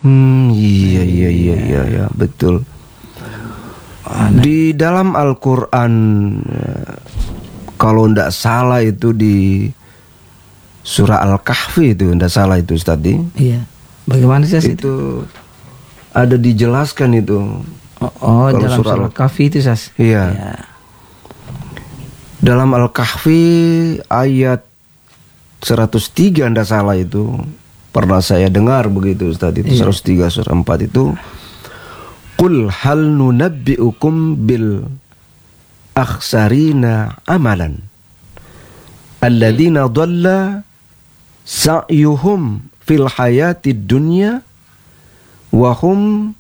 Iya, betul. Di dalam Al-Quran, kalau tidak salah itu di surah Al-Kahfi itu, tidak salah itu Ustaz. Iya. Bagaimana sih itu? Ada dijelaskan itu. Oh, dalam surah Al-Kahfi itu Sas. Iya. Ya. Dalam Al-Kahfi ayat 103 tidak salah itu. Pernah saya dengar begitu Ustaz itu. 103 surah 4 itu. Qul hal nunabbi'ukum bil akhsarina amalan alladzina dhalla sa'yuhum fil hayatid dunya wa hum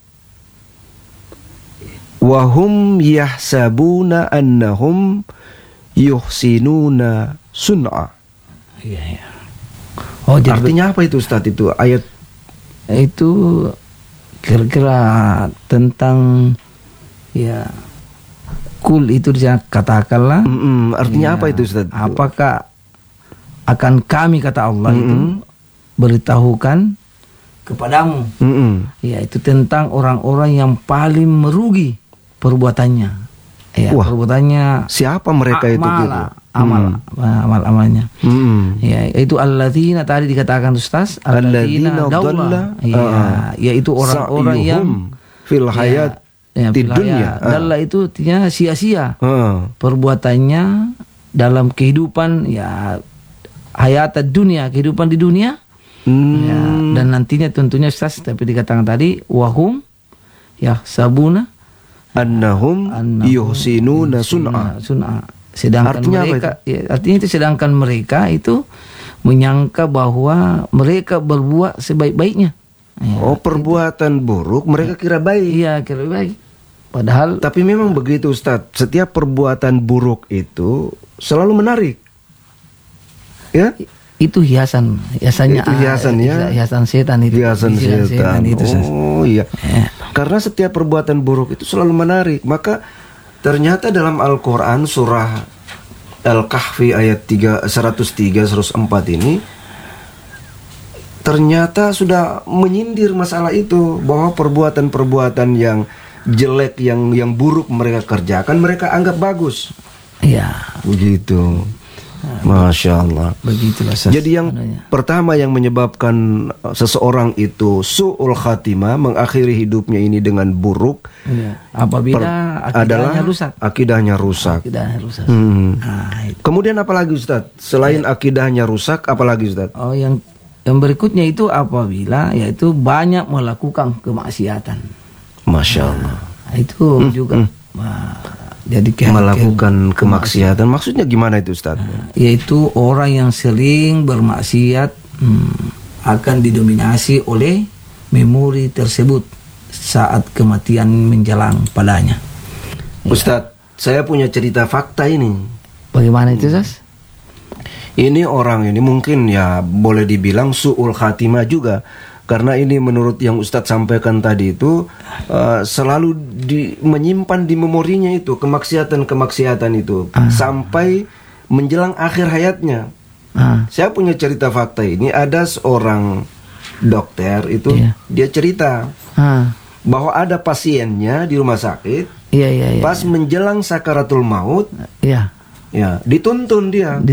yahsabuna annahum yuhsinuna sun'a. Iya. Oh, artinya apa itu Ustaz itu ayat itu? Kira-kira tentang ya kul itu dia katakanlah. Artinya apa itu Ustaz? Apakah akan kami kata Allah itu beritahukan kepadamu? Ya, itu tentang orang-orang yang paling merugi perbuatannya. Ya, perbuatannya siapa mereka itu? Amalnya. Ya, itu alladzina tadi dikatakan Ustaz, alladzina dalla. Ya, yaitu orang-orang yang fil hayat di dunia. Dalla itu artinya sia-sia. Perbuatannya dalam kehidupan ya hayat dunia, kehidupan di dunia. Ya, dan nantinya tentunya Ustaz, tapi dikatakan tadi wahum ya sabuna annahum yuhsinuna sun'a. Sedangkan artinya itu sedangkan mereka itu menyangka bahwa mereka berbuat sebaik-baiknya. Ya, perbuatan buruk mereka kira baik. Iya, kira baik. Padahal tapi memang begitu Ustaz. Setiap perbuatan buruk itu selalu menarik. Ya? Itu hiasannya. Itu hiasan ya. Hiasan setan itu. Hiasan setan itu. Oh iya. Ya. Karena setiap perbuatan buruk itu selalu menarik. Maka ternyata dalam Al-Quran surah Al-Kahfi ayat 103 104 ini ternyata sudah menyindir masalah itu, bahwa perbuatan-perbuatan yang jelek, yang buruk mereka kerjakan, mereka anggap bagus. Iya. Begitu. Masya Allah. Begitulah. Jadi yang pertama yang menyebabkan seseorang itu su'ul khatimah, mengakhiri hidupnya ini dengan buruk, apabila akidahnya rusak. Kemudian apa lagi Ustaz? Selain akidahnya rusak, apa lagi Ustaz? Oh, yang berikutnya itu apabila yaitu banyak melakukan kemaksiatan. Masya Allah. Itu juga jadi melakukan kemaksiatan. Maksudnya gimana itu Ustaz? Yaitu orang yang sering bermaksiat akan didominasi oleh memori tersebut saat kematian menjelang padanya. Ustaz, saya punya cerita fakta ini. Bagaimana itu Ustaz? Ini orang ini mungkin ya boleh dibilang su'ul khatimah juga. Karena ini menurut yang Ustadz sampaikan tadi itu selalu menyimpan di memorinya itu kemaksiatan itu sampai menjelang akhir hayatnya. Saya punya cerita fakta ini. Ada seorang dokter itu dia cerita bahwa ada pasiennya di rumah sakit. Pas menjelang sakaratul maut. Ya, dituntun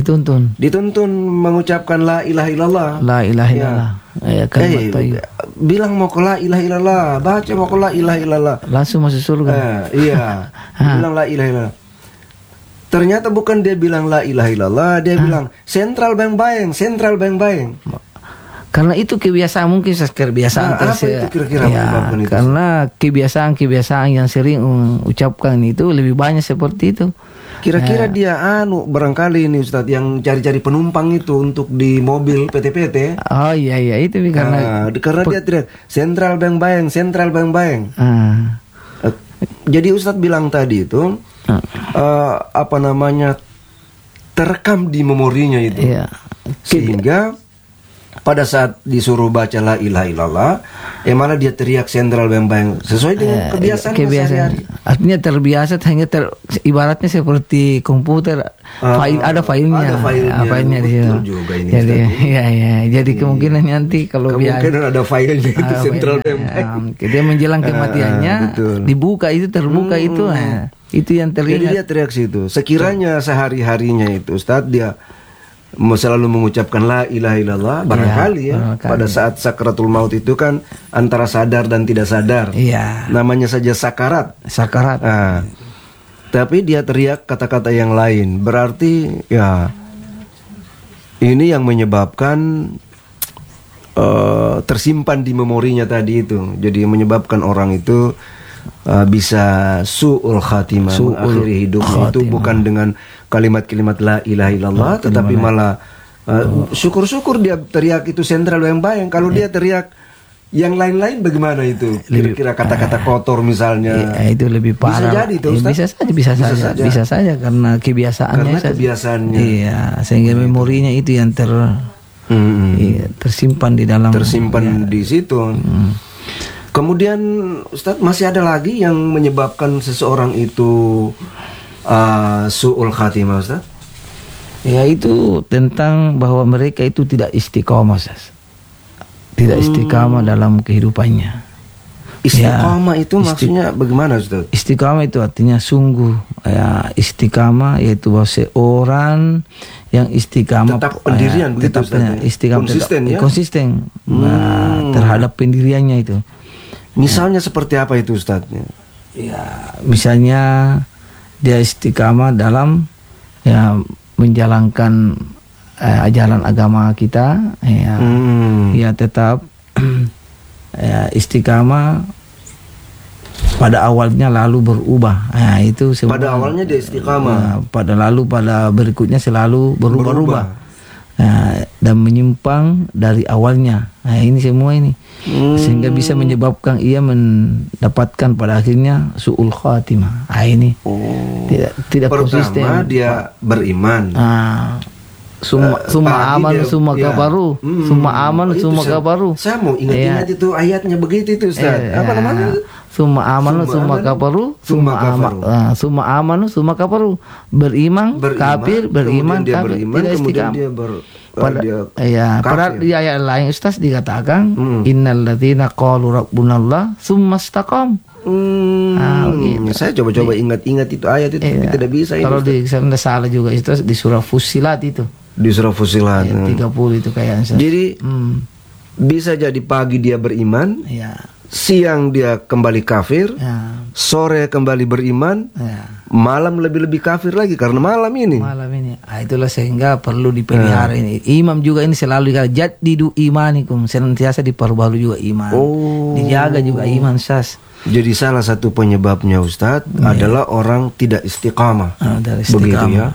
mengucapkan la ilaha illallah. La ilaha illallah. Bilang mau ke la ilaha illallah, baca mau ke la ilaha illallah. Langsung masuk surga. Bilang la ilaha illallah. Ternyata bukan dia bilang la ilaha illallah, dia bilang sentral bang bayang. Karena itu kebiasaan, mungkin kebiasaan apa itu kira-kira itu? Karena kebiasaan yang sering ucapkan itu lebih banyak seperti itu. Kira-kira dia barangkali ini Ustadz yang cari-cari penumpang itu untuk di mobil PT-PT. Oh iya itu karena dia teriak sentral bang bayang. Jadi Ustadz bilang tadi itu terekam di memorinya itu. Sehingga pada saat disuruh baca la ilaha illallah, malah dia teriak sentral bembayang sesuai dengan kebiasaan sehari-hari. Artinya terbiasa, hanya ibaratnya seperti komputer, ada filenya, filenya di situ. Juga ini, jadi jadi kemungkinan nanti kalau kemungkinan ada filenya itu sentral bembayang. Dia menjelang kematiannya dibuka itu, terbuka itu. Itu yang terlihat. Jadi dia teriak situ. Sekiranya sehari-harinya itu Ustadz dia selalu mengucapkan la ilaha illallah, barangkali pada saat sakratul maut itu kan antara sadar dan tidak sadar. Namanya saja sakarat. Tapi dia teriak kata-kata yang lain. Berarti ya ini yang menyebabkan tersimpan di memorinya tadi itu. Jadi menyebabkan orang itu bisa su'ul khatimah, mengakhiri hidupnya itu bukan dengan kalimat-kalimat la ilaha illallah, tetapi malah syukur-syukur dia teriak itu sentral bayang-bayang. Kalau dia teriak yang lain-lain bagaimana itu? Kira-kira kata-kata kotor misalnya. Itu lebih parah. Bisa jadi itu, Ustaz? Bisa saja karena kebiasaannya. Iya, sehingga memorinya itu yang tersimpan di dalam. Tersimpan di situ. Kemudian Ustaz, masih ada lagi yang menyebabkan seseorang itu su'ul khatimah, Ustaz? Ya, itu tentang bahwa mereka itu tidak istiqomah, Ustaz. Tidak istiqamah dalam kehidupannya. Istiqamah itu maksudnya bagaimana, Ustaz? Istiqamah itu artinya sungguh. Ya, istiqamah yaitu bahwa seorang yang istiqamah tetap pendirian begitu, Ustaz. Istiqamah konsisten terhadap pendiriannya itu. Misalnya seperti apa itu, Ustaz? Ya, misalnya dia istiqamah dalam menjalankan ajaran agama kita, ya tetap istiqamah pada awalnya lalu berubah. Itu semua. Pada awalnya dia istiqamah. Pada berikutnya selalu berubah. Dan menyimpang dari awalnya. Ini semua ini. Sehingga bisa menyebabkan ia mendapatkan pada akhirnya su'ul khatimah. Ini tidak konsisten. Pertama dia beriman. Summa amanu summa kafaru. Summa amanu summa kafaru. Saya mau ingat itu ayatnya begitu itu, Ustaz. Apa namanya? Summa amanu summa kafaru. Summa amanu summa kafaru. Beriman, kafir, beriman, kafir. Tidak istiqamah. Pada di ayat lain Ustaz dikatakan innal ladzina qalu rabbunallah tsumma istaqam. Saya coba-coba ingat-ingat itu ayat itu tidak bisa. Kalau di sana salah juga itu di surah Fussilat itu. Di surah Fussilat 30 itu kayaknya. Jadi bisa jadi pagi dia beriman, siang dia kembali kafir, sore kembali beriman, malam lebih-lebih kafir lagi karena malam ini. Itulah sehingga perlu dipelihara ini. Imam juga ini selalu jaddidu imanikum, senantiasa diperbarui juga iman. Dijaga juga iman, Sas. Jadi salah satu penyebabnya, Ustadz, adalah orang tidak istiqamah. Begitu ya?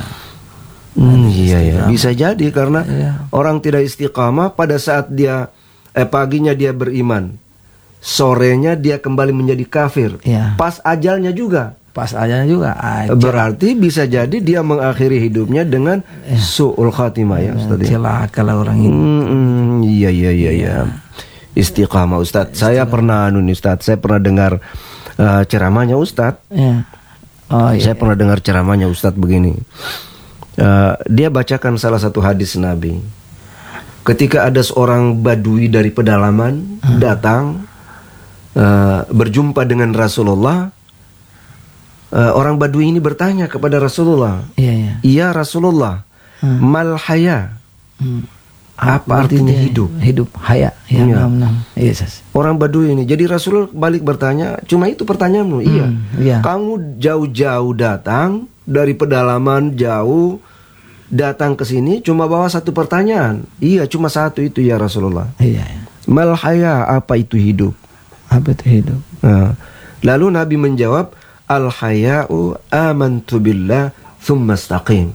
Iya. Bisa jadi karena orang tidak istiqamah pada saat dia paginya dia beriman, sorenya dia kembali menjadi kafir. Pas ajalnya juga. Berarti bisa jadi dia mengakhiri hidupnya dengan su'ul khatimah ya, Ustaz. Celakalah orang itu. Iya. Istiqamah, Ustaz. Saya pernah Ustaz, saya pernah dengar ceramahnya Ustaz. Saya pernah dengar ceramahnya Ustaz begini. Dia bacakan salah satu hadis Nabi. Ketika ada seorang badui dari pedalaman datang berjumpa dengan Rasulullah, orang badui ini bertanya kepada Rasulullah, "Ya Rasulullah, mal haya?" Apa artinya hidup? Hidup haya. Orang badui ini. Jadi Rasul balik bertanya, cuma itu pertanyaanmu? Iya. Kamu jauh-jauh datang dari pedalaman jauh datang ke sini cuma bawa satu pertanyaan. Iya, cuma satu itu ya Rasulullah. Mal haya, apa itu hidup? Apa itu hidup? Lalu Nabi menjawab, al haya'u amantu billah thumma istaqim.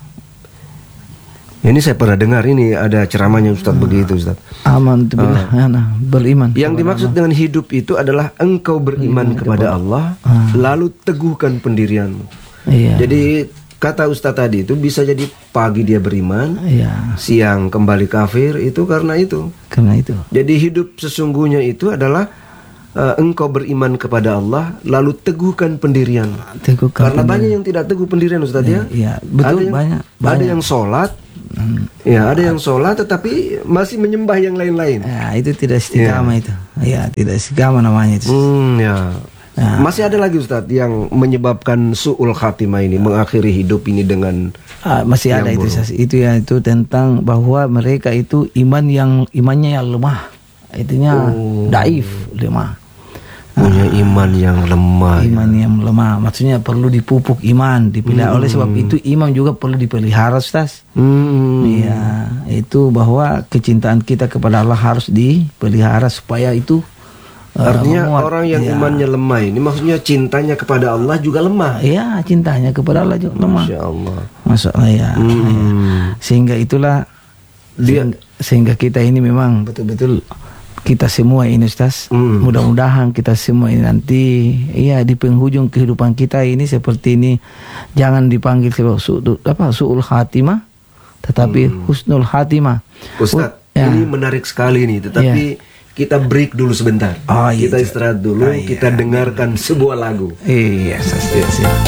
Ini saya pernah dengar, ini ada ceramahnya Ustaz begitu, Ustaz. Amantu billah, beriman. Yang dimaksud dengan hidup itu adalah engkau beriman kepada Allah, lalu teguhkan pendirianmu. Jadi kata Ustadz tadi itu bisa jadi pagi dia beriman, Ya, siang kembali kafir, itu karena itu. karena itu. Jadi hidup sesungguhnya itu adalah engkau beriman kepada Allah lalu teguhkan pendirian. Teguhkan Karena pendirian. banyak yang tidak teguh pendirian Ustadz ya. Iya, betul, banyak. Ada yang sholat, ya ada yang sholat tetapi masih menyembah yang lain-lain. Ya, itu tidak istiqamah itu. Ya, tidak istiqamah namanya itu. Ya. Masih ada lagi Ustadz yang menyebabkan su'ul khatimah ini, mengakhiri hidup ini dengan Masih ada yang itu. buruk. Itu ya, itu tentang bahwa mereka itu imannya yang lemah. Itunya daif, lemah. punya iman yang lemah. Iman yang lemah, maksudnya perlu dipupuk iman, dipelihara. Oleh sebab itu iman juga perlu dipelihara, Ustaz. Iya, itu bahwa kecintaan kita kepada Allah harus dipelihara supaya itu Artinya menguat. orang yang Ya. imannya lemah ini maksudnya cintanya kepada Allah juga lemah. Iya, cintanya kepada Allah juga lemah. Masya Allah. Masya Allah ya. Sehingga itulah sehingga kita ini memang betul-betul kita semua ini Ustaz, mudah-mudahan kita semua ini nanti ya di penghujung kehidupan kita ini seperti ini, jangan dipanggil su'ul khatimah, tetapi husnul khatimah. Ustaz, Ya. ini menarik sekali nih, tetapi kita break dulu sebentar. Oh, iya. Kita istirahat dulu, kita dengarkan sebuah lagu. Iya, Ustaz.